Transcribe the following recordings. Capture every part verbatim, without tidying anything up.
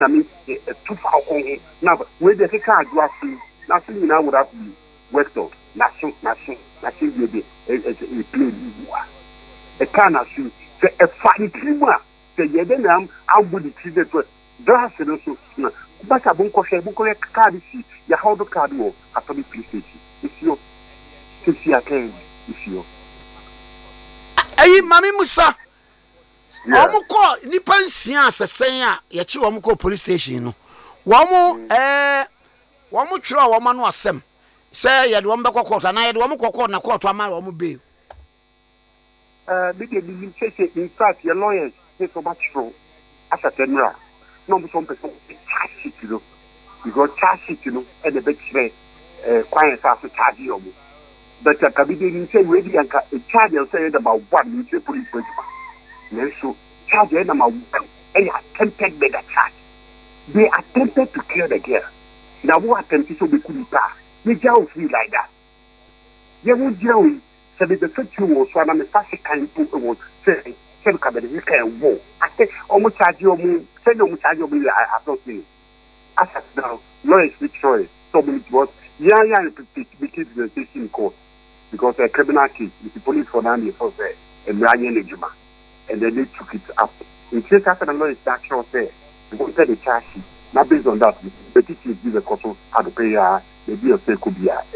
I mean, two far now, where the car drafting, nothing now would have been worked on. Nothing, nothing, nothing will be a plane. A can of shoes, a funny prima, the Yedenam, I would see that glass and also. But I won't coffee, book a card, see, you hold the card more after the police station. It's your sixty again, it's your. Hey, Mammy Musa. Omo ko nipa nsia asesen a ye chi omo ko police station no womo eh womo twiro womo no asem say ye de womo be court na ye de womo court na court ama womo bail eh bi de bi say in fact your lawyers say so much for as a general no be some person charge sheet you know because charge sheet you know e de be kire eh kwan sa so charge you but ka bi de say we bi anka charge you say about one you say police police so charge number one, they attempted murder charge. They attempted to kill the girl. Now who attempted to be pass? They jail free like that. They won't jail. So the first two was one of the first kind of was saying, "Same kind of can war." I said, "Almost charge you, almost say almost charge you." I have not seen. I said, "Now, lawyers with choice. So many was yeah, yeah, because the station court because a criminal case. The police for now they for say a million ejuma." And then they took it up. In case after the law is actually there, they wanted the charge sheet. Now based on that, the teacher give a cost how to pay her, the bill say could be a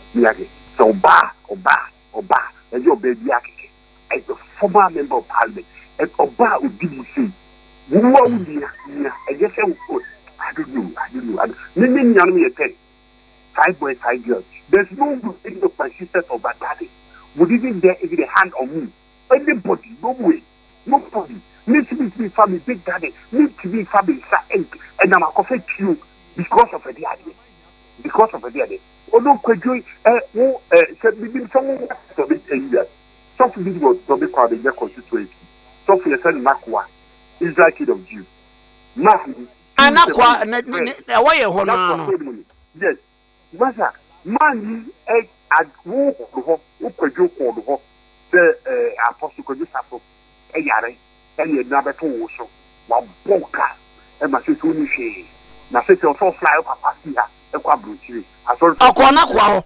so Oba, Oba, Oba, and your baby as a former member of parliament, and Oba would give you say, who would be I guess I don't know, I don't know. Many young men say, five boys, five girls. There's no in the persistence of that daddy. Would even there even a hand on me? Anybody, no way. Nobody needs to be family, big daddy, needs to be family, and I'm a coffee you because of a daddy. Because of a daddy. Although, could you, uh, who, uh, said, maybe someone to be a year. Something was to be called in your constituency. Something said, Makwa, Israel kid of Jews. Man, Anakwa, away a honor. Yes, Massa, man, egg at who could you call the hawk, the apostle could you suffer. A yare, and you never told so. One boka, and my sister only she. Now, sit your so fly up a here, a quabruchi. I saw a Quanaqua.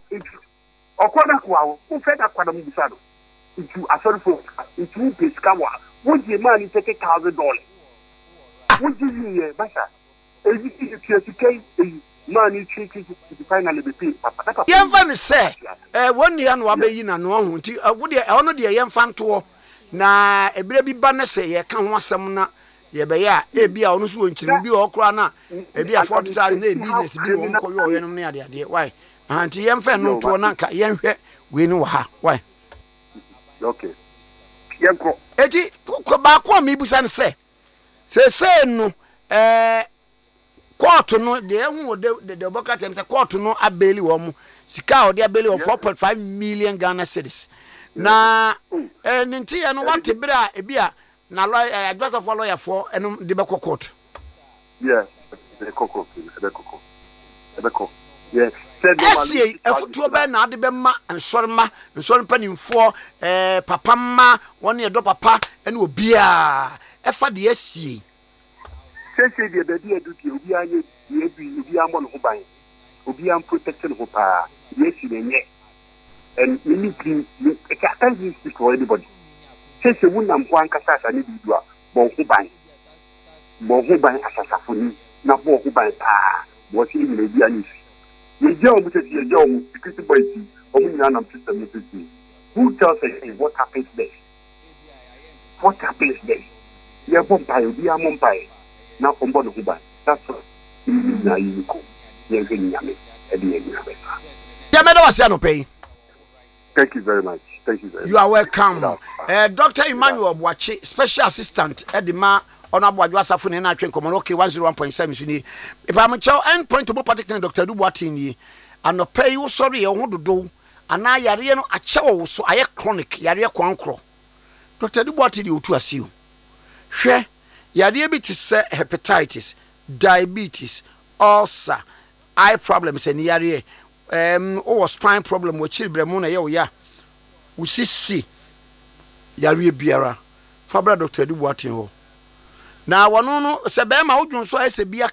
A Quanaqua, who fed a quantum saddle. Into a sort of into Piscawa. Would your money take a thousand dollars? Would you hear, Basha? If you came, money treated to finally be paid. Young fan say, one year and Wabayina, no, I would honor the young fan to. Na ebire bi ba na se ye ka ho asem na ye be ya e bia onu so nchiri bi okra na e bia forty thousand na business bi won ko yo yenom na ade ade why anti ye mfa no to na nka ye nhwe we ni wo ha why okay ye ko eti ko ba ko mi busa ne se se se no eh court no de hu de de boka tem se court no abeli wo mu sika o de abeli o four point five million Ghana cedis. Na eh ninti ya no wate bra e bia na lawyer advisor for lawyer for eno de be court. Yeah, the court, the court. The court. Yeah. Esi efutuo be na ade be ma nsorma nsor panimfo eh papa ma won ye do papa ene obia e fa de esi. Sese de be de eduki obi anye ye bi obi amon ho ban. Obi am protect no pa. Yesi nenye. And many things, I can't speak for anybody. Say, you wouldn't want Cassasa, need to do a Bohuban. Bohuban Assasafoni, not Bohuban, what he may be an issue. You don't because you're young, because the boy, only none of system. Who tells us what happens there? What happens there? You're Bombay, we are Mumbai, not from Bohuban. That's what you go. You're getting yummy at the end of it. Yamada was no pay. Thank you very much. Thank you very much. You are welcome. Uh, Doctor Emmanuel Boachi, Special Assistant, Edima, Honorable Adwasafuni, and I train Komoroki one oh one point seven. If I'm a child and point to more particular Doctor Dubuatini, and no pay you sorry, I want to do, and I yariano a chow, so I chronic, yaria quancro. Doctor Dubuatini, you to assume. Share yariabitis, hepatitis, diabetes, ulcer, eye problems, and yaria. Um, or spine problem with children, Mona, yo, ya. We see, see, Yari Biara, Fabra Doctor Dubuatin. na wɔno no sɛ bɛrima wodwon so ɛsɛ bia